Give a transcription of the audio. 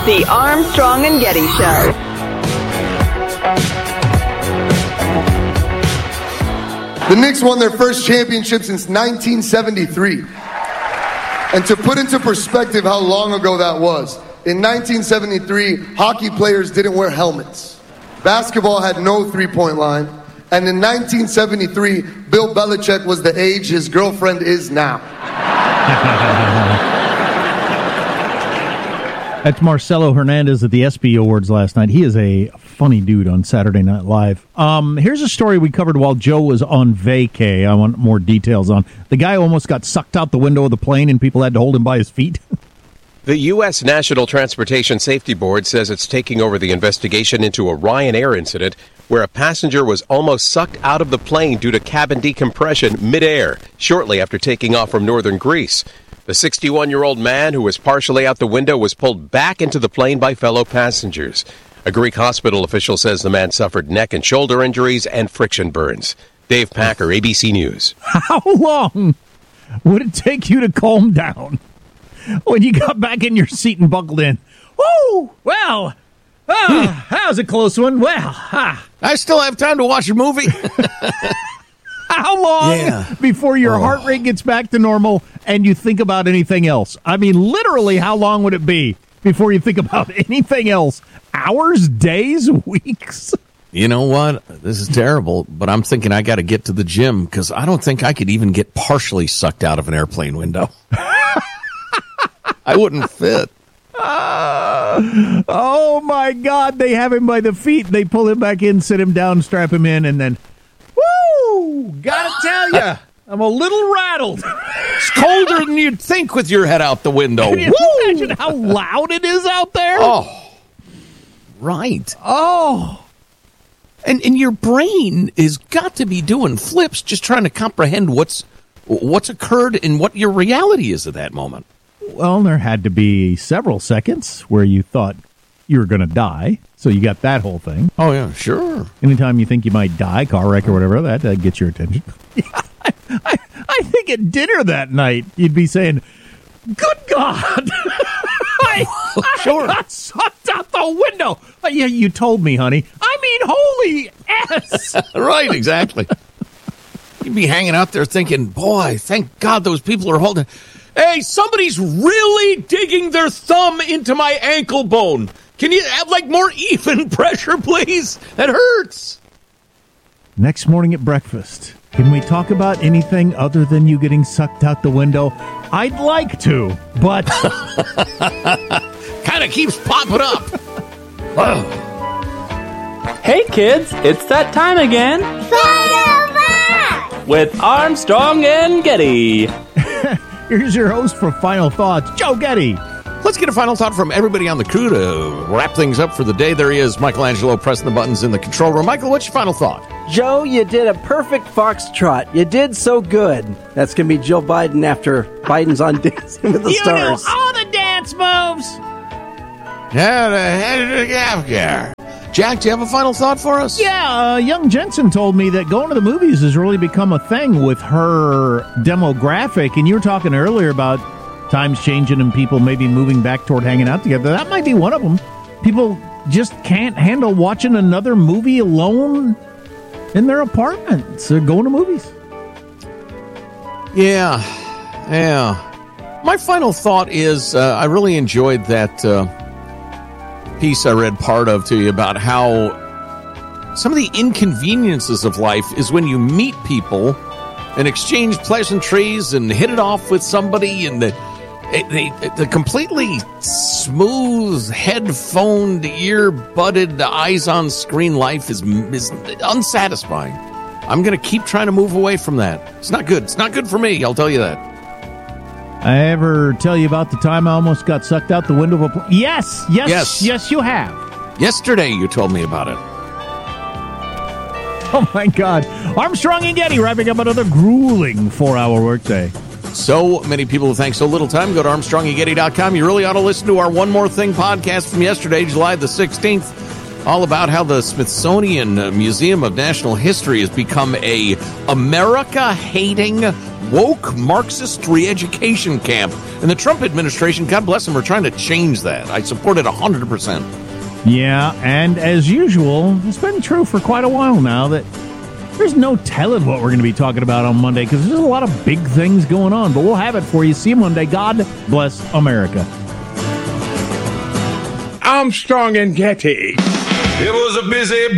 The Armstrong and Getty Show. The Knicks won their first championship since 1973. And to put into perspective how long ago that was, in 1973, hockey players didn't wear helmets. Basketball had no three-point line. And in 1973, Bill Belichick was the age his girlfriend is now. That's Marcelo Hernandez at the ESPY Awards last night. He is a funny dude on Saturday Night Live. Here's a story we covered while Joe was on vacay. I want more details on. The guy almost got sucked out the window of the plane and people had to hold him by his feet. The U.S. National Transportation Safety Board says it's taking over the investigation into a Ryanair incident where a passenger was almost sucked out of the plane due to cabin decompression midair shortly after taking off from northern Greece. The 61-year-old man who was partially out the window was pulled back into the plane by fellow passengers. A Greek hospital official says the man suffered neck and shoulder injuries and friction burns. Dave Packer, ABC News. How long would it take you to calm down when you got back in your seat and buckled in? Woo! Well, that was a close one. Well, I still have time to watch a movie. How long before your heart rate gets back to normal and you think about anything else? I mean, literally, how long would it be before you think about anything else? Hours, days, weeks? You know what? This is terrible, but I'm thinking I got to get to the gym because I don't think I could even get partially sucked out of an airplane window. I wouldn't fit. Oh, my God. They have him by the feet. They pull him back in, sit him down, strap him in, and then... Woo! Gotta tell you, I'm a little rattled. It's colder than you'd think with your head out the window. Can you imagine how loud it is out there? Oh, right. Oh. And your brain has got to be doing flips just trying to comprehend what's occurred and what your reality is at that moment. Well, there had to be several seconds where you thought you were going to die. So you got that whole thing. Oh, yeah, sure. Anytime you think you might die, car wreck or whatever, that gets your attention. I think at dinner that night, you'd be saying, good God, I got sucked out the window. Yeah, you told me, honey. I mean, holy S. Right, exactly. You'd be hanging out there thinking, boy, thank God those people are holding. Hey, somebody's really digging their thumb into my ankle bone. Can you have, more even pressure, please? That hurts. Next morning at breakfast, can we talk about anything other than you getting sucked out the window? I'd like to, but... kind of keeps popping up. Whoa. Hey, kids, it's that time again. Final Thoughts! With Armstrong and Getty. Here's your host for Final Thoughts, Joe Getty. Let's get a final thought from everybody on the crew to wrap things up for the day. There he is, Michelangelo, pressing the buttons in the control room. Michael, what's your final thought? Joe, you did a perfect foxtrot. You did so good. That's going to be Joe Biden after Biden's on Dancing with the Stars. You know all the dance moves. Yeah. Jack, do you have a final thought for us? Yeah, young Jensen told me that going to the movies has really become a thing with her demographic. And you were talking earlier about times changing and people maybe moving back toward hanging out together. That might be one of them. People just can't handle watching another movie alone in their apartment. So going to movies. Yeah. My final thought is I really enjoyed that piece I read part of to you about how some of the inconveniences of life is when you meet people and exchange pleasantries and hit it off with somebody and the completely smooth, headphoned, ear-budded, eyes-on-screen life is unsatisfying. I'm going to keep trying to move away from that. It's not good. It's not good for me, I'll tell you that. I ever tell you about the time I almost got sucked out the window of a plane? Yes, you have. Yesterday you told me about it. Oh, my God. Armstrong and Getty wrapping up another grueling 4-hour workday. So many people who thank so little time. Go to ArmstrongandGetty.com. You really ought to listen to our One More Thing podcast from yesterday, July the 16th. all about how the Smithsonian Museum of National History has become a America-hating, woke Marxist re-education camp. And the Trump administration, God bless them, are trying to change that. I support it 100%. Yeah, and as usual, it's been true for quite a while now that there's no telling what we're going to be talking about on Monday because there's a lot of big things going on. But we'll have it for you. See you Monday. God bless America. Armstrong and Getty. It was a busy